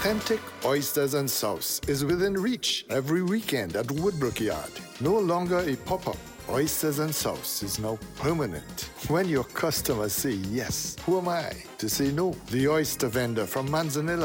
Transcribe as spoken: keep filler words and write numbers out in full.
Authentic oysters and sauce is within reach every weekend at Woodbrook Yard. No longer a pop-up. Oysters and sauce is now permanent. When your customers say yes, who am I to say no? The oyster vendor from Manzanilla